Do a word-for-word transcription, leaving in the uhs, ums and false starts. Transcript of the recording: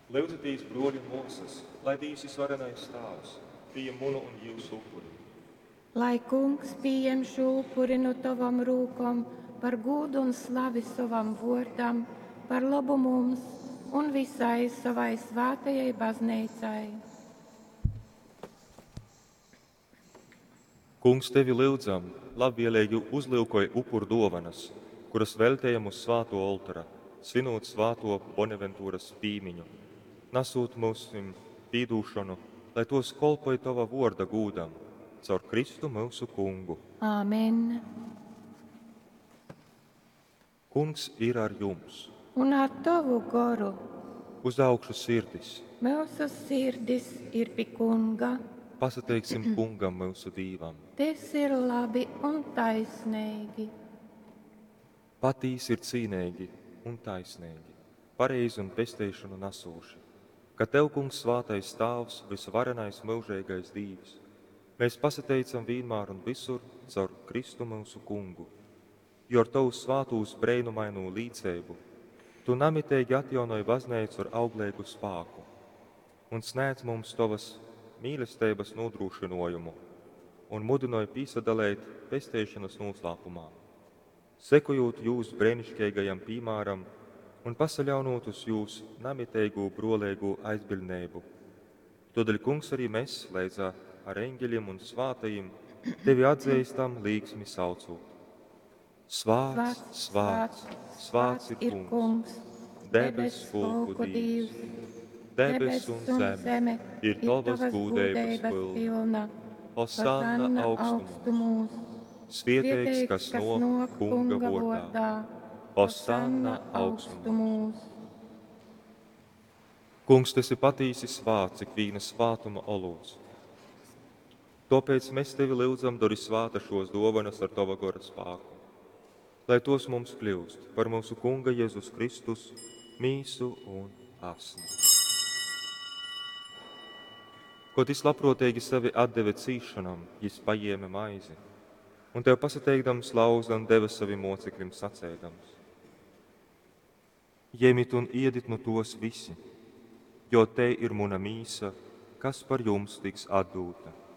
Lūdzatīs broļi mūsas, lai dīsis varenais stāvs, pie munu un jūsu upuri. Lai kungs pieņem šo upuri no tavam rūkom par gūdu un slavi savam vordam, par labu mums un visai savai svētajai baznīcai. Kungs, tevi lūdzam, labvēlīgi uzlūkoja upuru dovanas, kuras veltējam uz svāto oltara, svinot svāto Bonaventūras pīmiņu. Nasūt mūsim pīdūšanu, lai tos kolpoja tava vorda gūdam, caur Kristu mūsu kungu. Āmen. Kungs ir ar jums. Un ar tavu goru Uz augšu sirdis. mūsu sirdis ir pie kunga. Pasateiksim kungam mūsu dīvam. Tas ir labi un taisnīgi. Patīs ir cīnīgi un taisnīgi, pareizi un pestēšanu nasūši, ka tev, kungs, svātais stāvs, visvarenais mūžīgais dīvs. Mēs pasateicam vienmēr un visur caur Kristu mūsu kungu, jo ar tavu svātūs brēnumaino līdzēbu tu namitēgi atjaunoji baznīcu ar auglīgu spēku un sniedz mums tavas mīlestības nodrošinājumu un mudināja pīsadalēt pestēšanas noslēpumā, sekojot jūsu brēnišķīgajam piemēram un pasaļaunot uz jūsu namitēgu brolēgu aizbildnību. Todēļ, kungs, arī mēs, līdz ar eņģeļiem un svātajiem, tevi atzīstam līgsmi saucot. Svāts, svāts, svāts ir kungs, debes spēku Dievs, debes un zeme ir tavas gūdības pilna. Hosanna augstumos, svētīgs, kas no kunga vārdā. Hosanna augstumos. Kungs, tas ir patīsi svāts, ik vīna svātuma olūts. Tāpēc mēs tevi lūdzam, dori svāta šos dovanas ar tava gora spēku, lai tos mums kļūst par mūsu kunga Jēzus Kristus, mīsu un asmu. Ko tis labprotīgi sevi atdeve cīšanam, jis pajieme maizi, un tev pasateikdams lauzam deva savim moceklim sacēdams. Jemit un iedit no tos visi, jo te ir muna mīsa, kas par jums tiks atdūta.